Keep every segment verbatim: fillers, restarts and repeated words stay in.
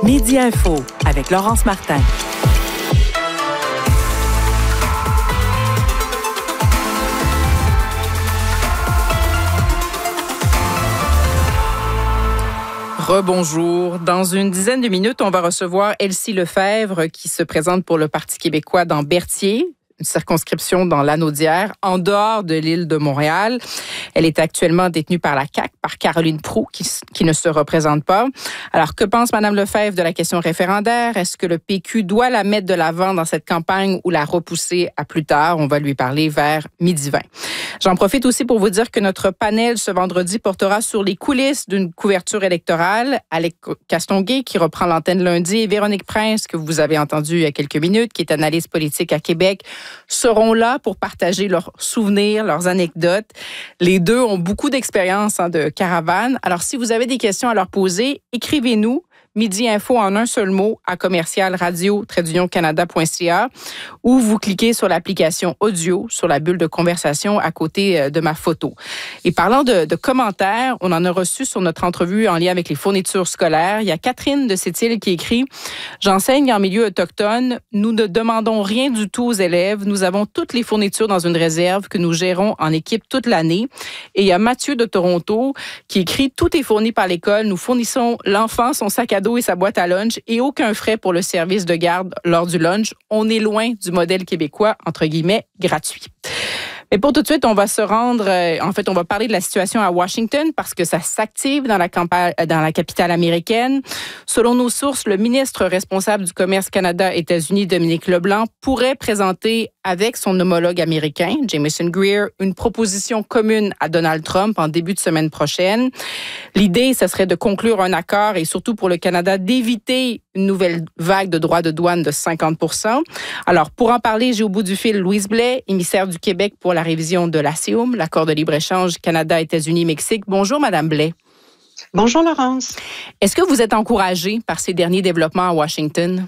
Midi Info avec Laurence Martin. Rebonjour. Dans une dizaine de minutes, on va recevoir Elsie Lefebvre qui se présente pour le Parti québécois dans Berthier, une circonscription dans l'Anaudière, en dehors de l'île de Montréal. Elle est actuellement détenue par la C A Q, par Caroline Proulx, qui, qui ne se représente pas. Alors, que pense Mme Lefebvre de la question référendaire? Est-ce que le P Q doit la mettre de l'avant dans cette campagne ou la repousser à plus tard? On va lui parler vers midi vingt. J'en profite aussi pour vous dire que notre panel ce vendredi portera sur les coulisses d'une couverture électorale. Alex Castonguay, qui reprend l'antenne lundi, et Véronique Prince, que vous avez entendu il y a quelques minutes, qui est analyste politique à Québec, seront là pour partager leurs souvenirs, leurs anecdotes. Les deux ont beaucoup d'expérience hein, de caravane. Alors, si vous avez des questions à leur poser, écrivez-nous. Midi Info en un seul mot à commercial radio trait d'union canada point c a ou vous cliquez sur l'application audio sur la bulle de conversation à côté de ma photo. Et parlant de, de commentaires, on en a reçu sur notre entrevue en lien avec les fournitures scolaires. Il y a Catherine de Sept-Îles qui écrit « J'enseigne en milieu autochtone. Nous ne demandons rien du tout aux élèves. Nous avons toutes les fournitures dans une réserve que nous gérons en équipe toute l'année. » Et il y a Mathieu de Toronto qui écrit « Tout est fourni par l'école. Nous fournissons l'enfant son sac à dos et sa boîte à lunch et aucun frais pour le service de garde lors du lunch. On est loin du modèle québécois, entre guillemets, gratuit. » Mais pour tout de suite, on va se rendre, euh, en fait, on va parler de la situation à Washington parce que ça s'active dans la campagne, dans la capitale américaine. Selon nos sources, le ministre responsable du commerce Canada-États-Unis, Dominic Leblanc, pourrait présenter avec son homologue américain, Jamieson Greer, une proposition commune à Donald Trump en début de semaine prochaine. L'idée, ce serait de conclure un accord et surtout pour le Canada d'éviter une nouvelle vague de droits de douane de cinquante pour cent. Alors, pour en parler, j'ai au bout du fil Louise Blais, émissaire du Québec pour la révision de l'A C E U M, l'accord de libre-échange Canada-États-Unis-Mexique. Bonjour, Madame Blais. Bonjour, Laurence. Est-ce que vous êtes encouragée par ces derniers développements à Washington?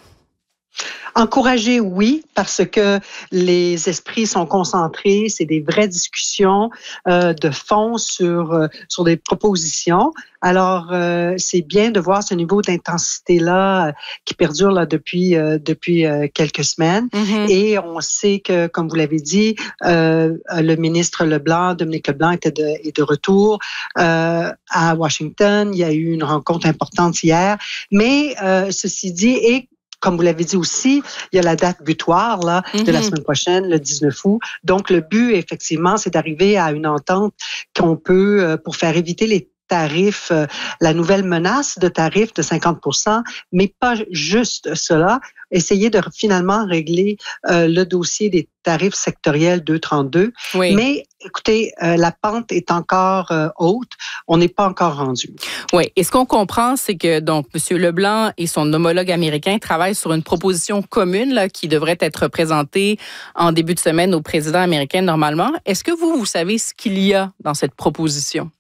Encourager, oui, parce que les esprits sont concentrés, c'est des vraies discussions euh, de fond sur euh, sur des propositions. Alors, euh, c'est bien de voir ce niveau d'intensité-là euh, qui perdure là depuis euh, depuis euh, quelques semaines. Mm-hmm. Et on sait que, comme vous l'avez dit, euh, le ministre Leblanc, Dominic Leblanc, était de, est de retour euh, à Washington. Il y a eu une rencontre importante hier. Mais euh, ceci dit, et comme vous l'avez dit aussi, il y a la date butoir là, mm-hmm. de la semaine prochaine, le dix-neuf août. Donc, le but, effectivement, c'est d'arriver à une entente qu'on peut, euh, pour faire éviter les tarifs, euh, la nouvelle menace de tarifs de cinquante pour cent, mais pas juste cela. Essayer de finalement régler euh, le dossier des tarifs sectoriels deux trente-deux. Oui. Mais écoutez, euh, la pente est encore euh, haute. On n'est pas encore rendu. Oui. Et ce qu'on comprend, c'est que donc M. Leblanc et son homologue américain travaillent sur une proposition commune là, qui devrait être présentée en début de semaine au président américain normalement. Est-ce que vous, vous savez ce qu'il y a dans cette proposition?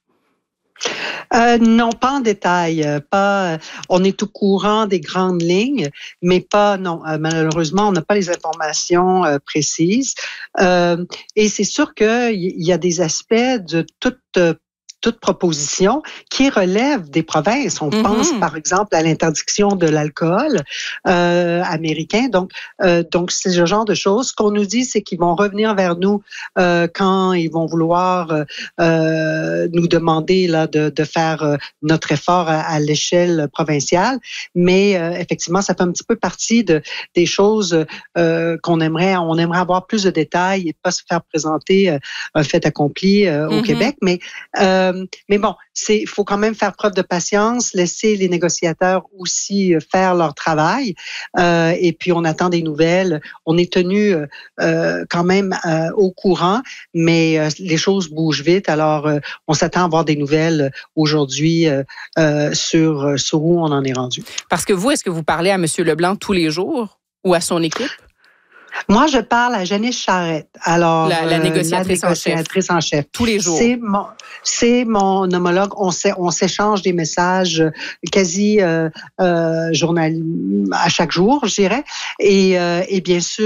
Euh, non, pas en détail. Pas, on est au courant des grandes lignes, mais pas, non, euh, malheureusement, on n'a pas les informations euh, précises. Euh, et c'est sûr qu'il y a des aspects de toute toute proposition qui relève des provinces. On mm-hmm. pense, par exemple, à l'interdiction de l'alcool euh, américain. Donc, euh, donc c'est ce genre de choses. Ce qu'on nous dit, c'est qu'ils vont revenir vers nous euh, quand ils vont vouloir euh, nous demander là de, de faire euh, notre effort à, à l'échelle provinciale. Mais euh, effectivement, ça fait un petit peu partie de des choses euh, qu'on aimerait. On aimerait avoir plus de détails et pas se faire présenter euh, un fait accompli euh, au mm-hmm. Québec. Mais euh, Mais bon, c'est, faut quand même faire preuve de patience, laisser les négociateurs aussi faire leur travail. Euh, et puis, on attend des nouvelles. On est tenu euh, quand même euh, au courant, mais euh, les choses bougent vite. Alors, euh, on s'attend à avoir des nouvelles aujourd'hui euh, euh, sur, sur où on en est rendu. Parce que vous, est-ce que vous parlez à M. Leblanc tous les jours ou à son équipe? Moi, je parle à Janice Charette. Alors, la, la négociatrice, euh, la négociatrice en, chef. en chef. Tous les jours. C'est mon, c'est mon homologue. On, s'est, on s'échange des messages quasi euh, euh, journal, à chaque jour, je dirais. Et, euh, et bien sûr,